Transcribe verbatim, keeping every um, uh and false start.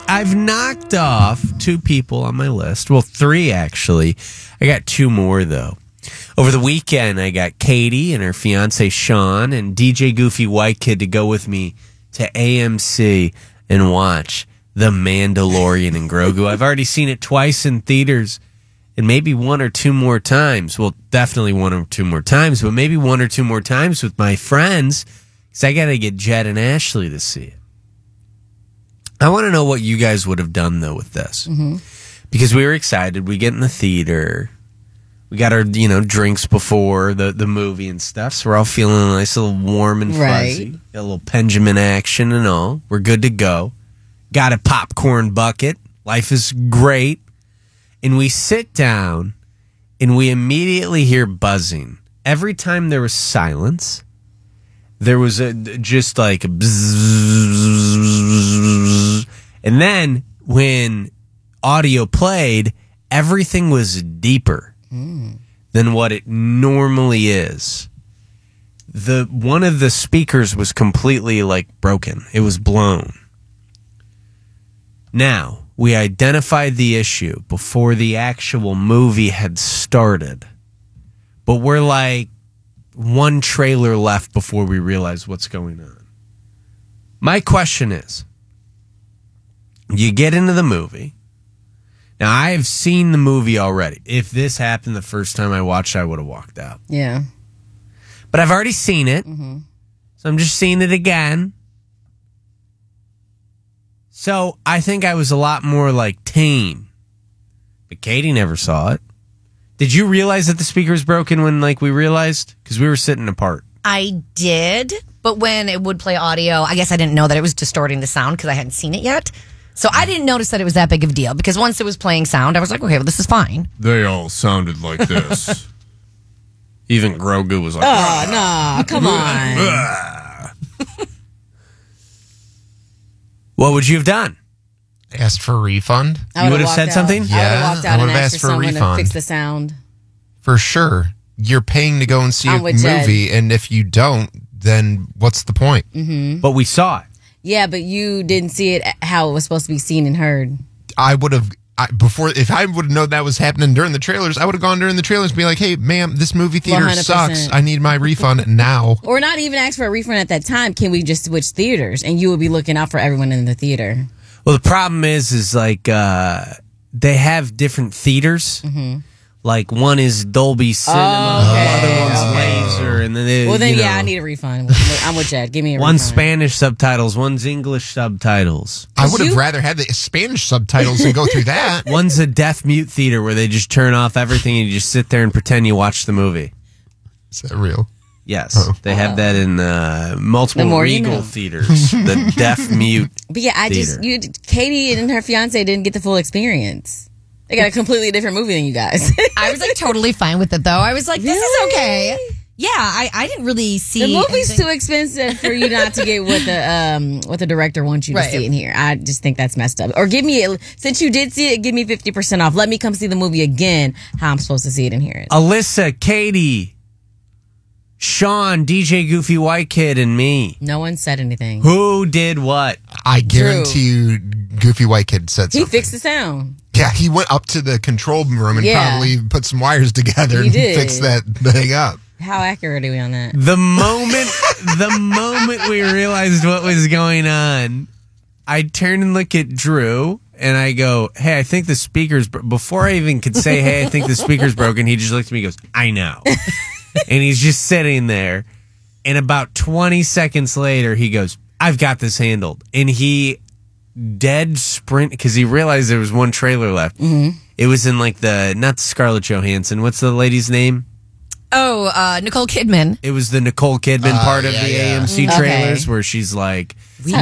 I've knocked off two people on my list. Well, three, actually. I got two more, though. Over the weekend, I got Katie and her fiance, Sean, and D J Goofy White Kid to go with me to A M C and watch The Mandalorian and Grogu. I've already seen it twice in theaters and maybe one or two more times. Well, definitely one or two more times, but maybe one or two more times with my friends because I got to get Jed and Ashley to see it. I want to know what you guys would have done, though, with this. Mm-hmm. Because we were excited. We get in the theater. We got our, you know, drinks before the, the movie and stuff, so we're all feeling nice, a little warm and fuzzy. Right. Got a little Benjamin action and all. We're good to go. Got a popcorn bucket. Life is great. And we sit down, and we immediately hear buzzing. Every time there was silence, there was a just like a bzzz. And then when audio played, everything was deeper mm. than what it normally is. The one of the speakers was completely like broken. It was blown. Now, we identified the issue before the actual movie had started. But we're like one trailer left before we realize what's going on. My question is, you get into the movie. Now, I have seen the movie already. If this happened the first time I watched it, I would have walked out. Yeah. But I've already seen it. Mm-hmm. So I'm just seeing it again. So I think I was a lot more like tame. But Katie never saw it. Did you realize that the speaker was broken when like we realized? Because we were sitting apart. I did, but when it would play audio, I guess I didn't know that it was distorting the sound because I hadn't seen it yet. So I didn't notice that it was that big of a deal because once it was playing sound, I was like, okay, well, this is fine. They all sounded like this. Even Grogu was like, oh, no, come on. What would you have done? Asked for a refund? You would have said out. something? I Yeah, would have walked I out and would've asked, asked for for a someone refund. to fix the sound. For sure. You're paying to go and see I'm a with Jed. movie, and if you don't, then what's the point? Mm-hmm. But we saw it. Yeah, but you didn't see it how it was supposed to be seen and heard. I would have, I, before, if I would have known that was happening during the trailers, I would have gone during the trailers and be like, hey, ma'am, this movie theater one hundred percent sucks. I need my refund now. Or not even ask for a refund at that time. Can we just switch theaters? And you would be looking out for everyone in the theater. Well, the problem is, is like, uh, they have different theaters. Mm-hmm. Like, one is Dolby Cinema, Oh, okay. the other one's Okay. Laser, and then they, Well, then, you yeah, know, I need a refund. I'm with Jed. Give me a one's refund. Spanish subtitles, one's English subtitles. I would have you- rather had the Spanish subtitles and go through that. One's a deaf mute theater where they just turn off everything and you just sit there and pretend you watch the movie. Is that real? Yes, Oh. they have that in uh, multiple The more you Regal know. theaters. The deaf mute. But yeah, I just, theater. you, Katie and her fiance didn't get the full experience. They got a completely different movie than you guys. I was like totally fine with it though. I was like, this Really? is okay. Yeah, I, I didn't really see The movie's anything. too expensive for you not to get what the um what the director wants you to Right. see in here. I just think that's messed up. Or give me a, since you did see it, give me fifty percent off. Let me come see the movie again. How I'm supposed to see it in here. Alyssa, Katie, Sean, D J Goofy White Kid, and me. No one said anything. Who did what? I guarantee you, Goofy White Kid said He something. fixed the sound. Yeah, he went up to the control room and Yeah. probably put some wires together He and did. fixed that thing up. How accurate are we on that? The moment, the moment we realized what was going on, I turn and look at Drew and I go, "Hey, I think the speaker's." Bro-. Before I even could say, "Hey, I think the speaker's broken," he just looked at me and goes, "I know," and he's just sitting there. And about twenty seconds later, he goes, "I've got this handled," and he dead sprint because he realized there was one trailer left. Mm-hmm. It was in like the not Scarlett Johansson. What's the lady's name? Oh, uh, Nicole Kidman. It was the Nicole Kidman Uh, part of yeah, the yeah. A M C Okay. trailers where she's like, We I